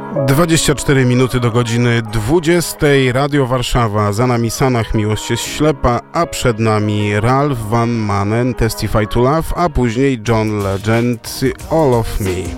24 minuty do godziny 20. Radio Warszawa. Za nami Sanach, Miłość jest ślepa, a przed nami Ralph Van Manen, Testify to Love, a później John Legend, All of Me.